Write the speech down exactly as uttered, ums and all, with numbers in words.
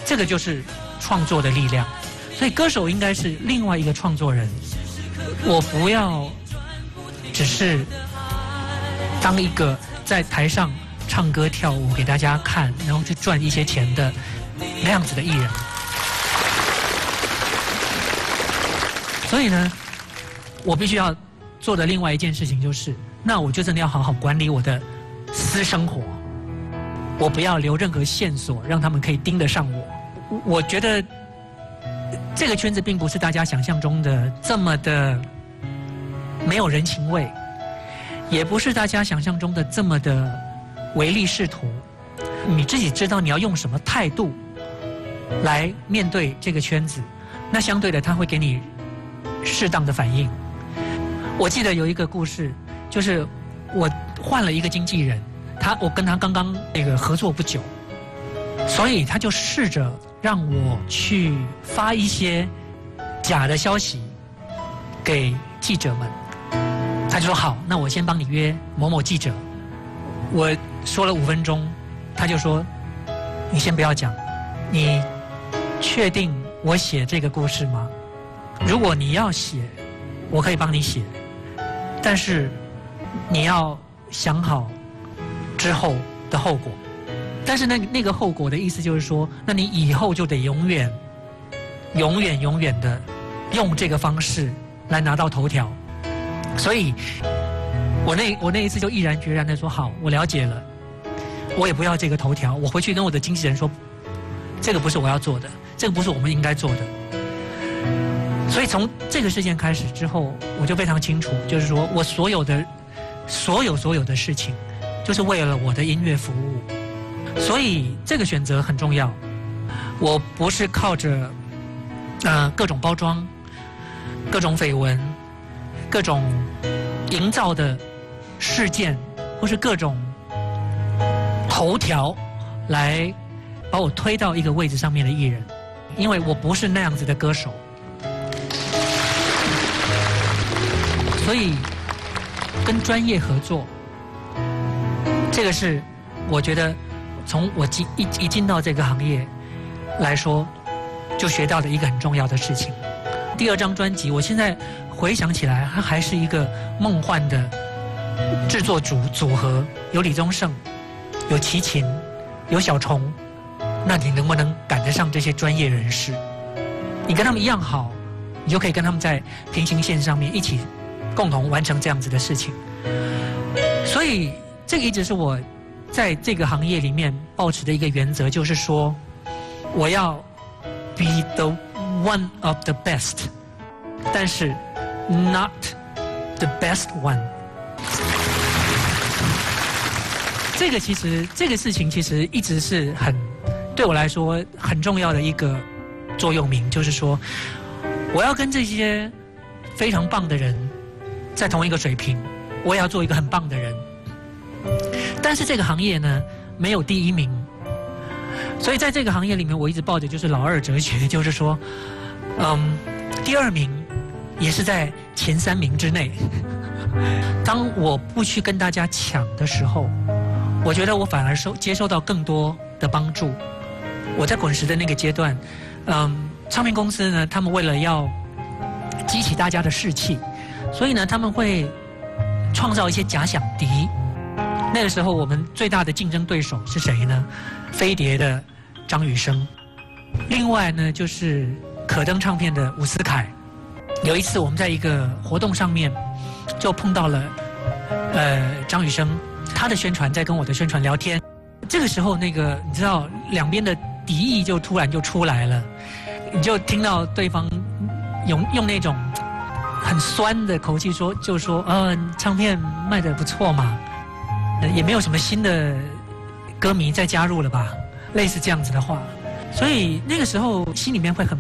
这个就是创作的力量。所以歌手应该是另外一个创作人，我不要只是当一个在台上唱歌跳舞给大家看，然后去赚一些钱的那样子的艺人。所以呢，我必须要做的另外一件事情就是，那我就真的要好好管理我的私生活，我不要留任何线索让他们可以盯得上我。我觉得这个圈子并不是大家想象中的这么的没有人情味，也不是大家想象中的这么的唯利是图。你自己知道你要用什么态度来面对这个圈子，那相对的他会给你适当的反应。我记得有一个故事，就是我换了一个经纪人，他我跟他刚刚那个合作不久，所以他就试着让我去发一些假的消息给记者们。他就说好，那我先帮你约某某记者。我说了五分钟，他就说你先不要讲，你确定我写这个故事吗？如果你要写，我可以帮你写，但是你要想好之后的后果。但是那那个后果的意思就是说，那你以后就得永远、永远、永远的用这个方式来拿到头条。所以，我那我那一次就毅然决然的说好，我了解了，我也不要这个头条。我回去跟我的经纪人说，这个不是我要做的，这个不是我们应该做的。所以从这个事件开始之后，我就非常清楚，就是说我所有的、所有所有的事情，就是为了我的音乐服务。所以这个选择很重要。我不是靠着呃各种包装、各种绯闻、各种营造的事件，或是各种头条来把我推到一个位置上面的艺人，因为我不是那样子的歌手。所以跟专业合作，这个是我觉得从我进一一进到这个行业来说，就学到的一个很重要的事情。第二张专辑，我现在回想起来，它还是一个梦幻的制作组组合，有李宗盛，有齐秦，有小虫。那你能不能赶得上这些专业人士？你跟他们一样好，你就可以跟他们在平行线上面一起共同完成这样子的事情。所以这个一直是我在这个行业里面抱持的一个原则，就是说我要 be the one of the best， 但是 not the best one。 这个其实这个事情其实一直是很对我来说很重要的一个座右铭，就是说我要跟这些非常棒的人在同一个水平，我也要做一个很棒的人。但是这个行业呢，没有第一名，所以在这个行业里面，我一直抱着就是老二哲学，就是说，嗯，第二名也是在前三名之内。当我不去跟大家抢的时候，我觉得我反而收接收到更多的帮助。我在滚石的那个阶段，嗯，唱片公司呢，他们为了要激起大家的士气，所以呢，他们会创造一些假想敌。那个时候，我们最大的竞争对手是谁呢？飞碟的张雨生，另外呢就是可登唱片的伍思凯。有一次我们在一个活动上面就碰到了呃张雨生，他的宣传在跟我的宣传聊天。这个时候，那个你知道两边的敌意就突然就出来了，你就听到对方用用那种很酸的口气说，就说呃唱片卖得不错嘛。也没有什么新的歌迷再加入了吧，类似这样子的话，所以那个时候心里面会很